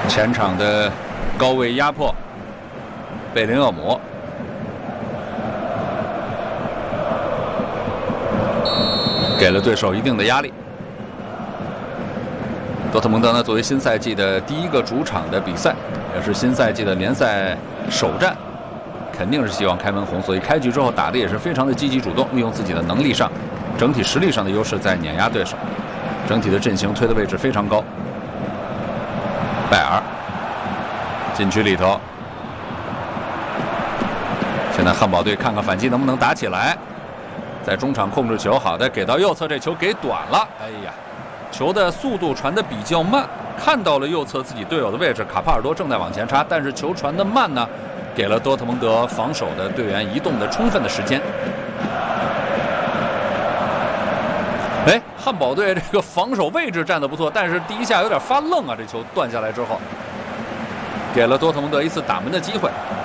前场的高位压迫，贝林厄姆给了对手一定的压力。多特蒙德呢，作为新赛季的第一个主场的比赛，也是新赛季的联赛首战，肯定是希望开门红，所以开局之后打的也是非常的积极主动，利用自己的能力上、整体实力上的优势在碾压对手。整体的阵型推的位置非常高。拜尔禁区里头，现在汉堡队看看反击能不能打起来，在中场控制球，好的给到右侧，这球给短了，哎呀！球的速度传的比较慢，看到了右侧自己队友的位置，卡帕尔多正在往前插，但是球传的慢呢，给了多特蒙德防守的队员移动的充分的时间。哎，汉堡队这个防守位置站得不错，但是第一下有点发愣啊，这球断下来之后，给了多特蒙德一次打门的机会。